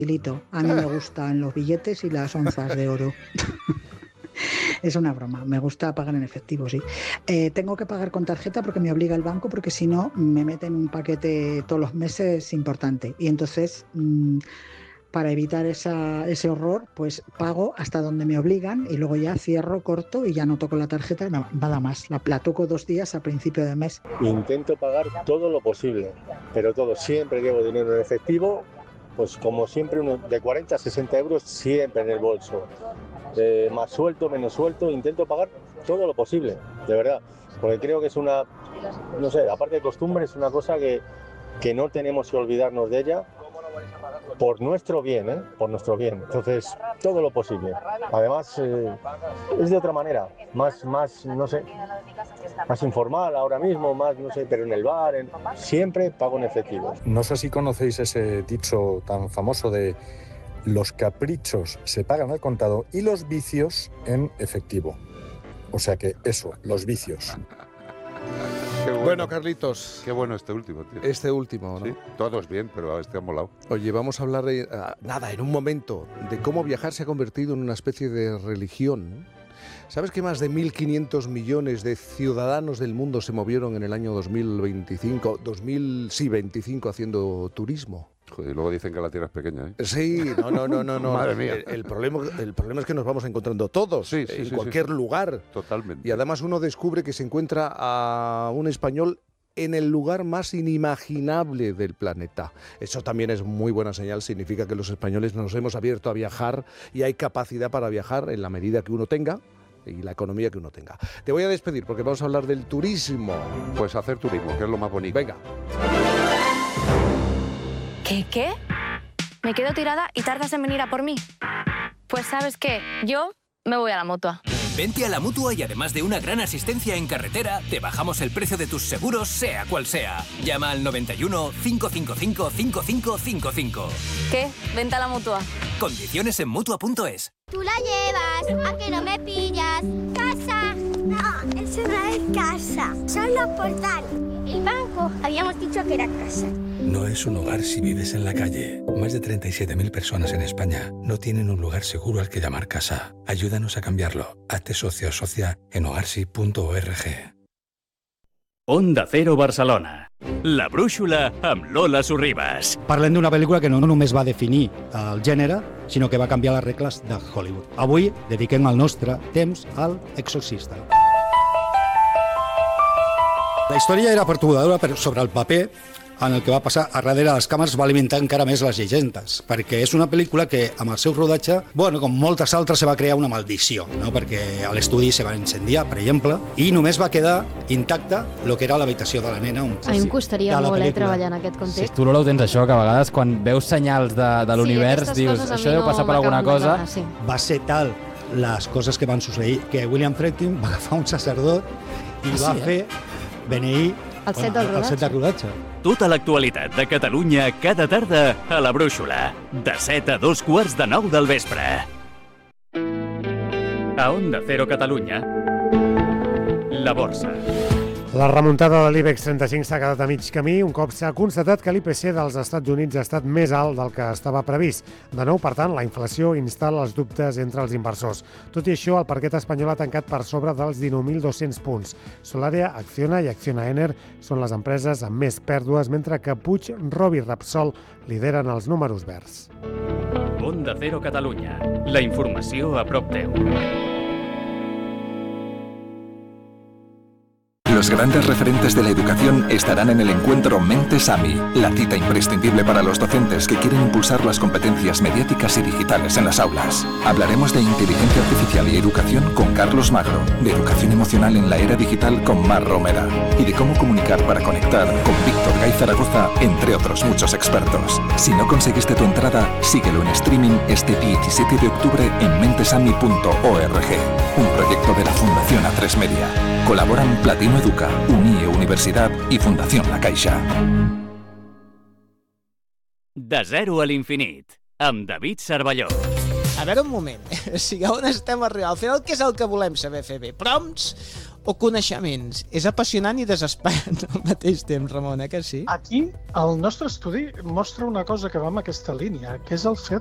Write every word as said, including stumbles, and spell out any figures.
A mí me gustan los billetes y las onzas de oro. Es una broma, me gusta pagar en efectivo, sí. Eh, tengo que pagar con tarjeta porque me obliga el banco, porque si no me meten un paquete todos los meses importante. Y entonces, mmm, para evitar esa, ese horror, pues pago hasta donde me obligan y luego ya cierro, corto y ya no toco la tarjeta, no, nada más. La, la toco dos días a principio de mes. Intento pagar todo lo posible, pero todo, siempre llevo dinero en efectivo, pues como siempre, uno de cuarenta a sesenta euros siempre en el bolso. Eh, más suelto, menos suelto, intento pagar todo lo posible, de verdad, porque creo que es una, no sé, aparte de costumbre, es una cosa que, que no tenemos que olvidarnos de ella por nuestro bien, ¿eh? Por nuestro bien, entonces todo lo posible. Además, eh, es de otra manera, más, más, no sé, más informal ahora mismo, más, no sé, pero en el bar, en... siempre pago en efectivo. No sé si conocéis ese dicho tan famoso de los caprichos se pagan al contado y los vicios en efectivo. O sea que eso, los vicios. Qué bueno. Bueno, Carlitos. Qué bueno este último, tío. Este último, ¿no? Sí, todos bien, pero este ha molado. Oye, vamos a hablar, de, uh, nada, en un momento, de cómo viajar se ha convertido en una especie de religión. ¿Sabes que más de mil quinientos millones de ciudadanos del mundo se movieron en el año dos mil veinticinco, dos mil veinticinco haciendo turismo? Joder, y luego dicen que la Tierra es pequeña, ¿eh? Sí, no, no, no, no. no. Madre mía. El, el, problema, el problema es que nos vamos encontrando todos, sí, sí, en sí, cualquier sí, sí. lugar. Totalmente. Y además uno descubre que se encuentra a un español en el lugar más inimaginable del planeta. Eso también es muy buena señal, significa que los españoles nos hemos abierto a viajar y hay capacidad para viajar en la medida que uno tenga y la economía que uno tenga. Te voy a despedir porque vamos a hablar del turismo. Pues hacer turismo, que es lo más bonito. Venga. ¿Qué, qué? Me quedo tirada y tardas en venir a por mí. Pues ¿sabes qué? Yo me voy a la Mutua. Vente a la Mutua y además de una gran asistencia en carretera, te bajamos el precio de tus seguros, sea cual sea. Llama al noventa y uno, cinco cinco cinco, cinco cinco cinco cinco. ¿Qué? Vente a la Mutua. Condiciones en Mutua punto es. Tú la llevas, a que no me pillas. ¡Casa! No, eso no es casa, son los portales. El banco, habíamos dicho que era casa. No es un hogar si vives en la calle. Más de treinta y siete mil personas en España no tienen un lugar seguro al que llamar casa. Ayúdanos a cambiarlo. Hazte socio o socia en hogarsi punto org. Onda Cero Barcelona. La brúixola amb Lola Sorribas. Parlem d'una pel·lícula que no només va definir el gènere, sinó que va canviar les regles de Hollywood. Avui dediquem el nostre temps al Exorcista. La història era perturbadora, però sobre el paper en el que va passar a darrere de les càmeres va alimentar encara més les llegendes, perquè és una pel·lícula que amb el seu rodatge, bueno, com moltes altres, se va crear una maldició, no? Perquè a l'estudi se va incendiar, per exemple, i només va quedar intacta el que era l'habitació de la nena. A mi em costaria molt eh, treballar en aquest context. Sí, tu, Lola, ho tens això, que a vegades quan veus senyals de, de l'univers sí, dius, això deu passar per alguna cosa. Cosa, sí. Va ser tal les coses que van succeir que William Friedkin va agafar un sacerdot i ah, va sí, fer beneir el set del rodatge. El set de rodatge. Tota l'actualitat de Catalunya cada tarda a la brúixola, de set a dos quarts de nou del vespre. A Onda Cero Catalunya, la borsa. La remuntada de l'IBEX trenta-cinc s'ha quedat a mig camí un cop s'ha constatat que l'I P C dels Estats Units ha estat més alt del que estava previst. De nou, per tant, la inflació instal·la els dubtes entre els inversors. Tot i això, el parquet espanyol ha tancat per sobre dels dinou mil dos-cents punts. Solaria, Acciona i Acciona Ener són les empreses amb més pèrdues, mentre que Puig, Robi i Repsol lideren els números verds. Onda Cero Catalunya, la informació a prop teu. Los grandes referentes de la educación estarán en el encuentro Mentes AMI, la cita imprescindible para los docentes que quieren impulsar las competencias mediáticas y digitales en las aulas. Hablaremos de inteligencia artificial y educación con Carlos Magro, de educación emocional en la era digital con Mar Romera y de cómo comunicar para conectar con Víctor Gay Zaragoza, entre otros muchos expertos. Si no conseguiste tu entrada, síguelo en streaming este diecisiete de octubre en mentesami punto org, un proyecto de la Fundación A tres Media. Colaboran Platino Educa, Unie Universitat i Fundació La Caixa. De zero a l'infinit, amb David Cervelló. A veure un moment, o sigui, on estem arribant? Al final, què és el que volem saber fer bé? Prompts o coneixements? És apassionant i desesperant al mateix temps, Ramon, eh que sí? Aquí, el nostre estudi mostra una cosa que va en aquesta línia, que és el fet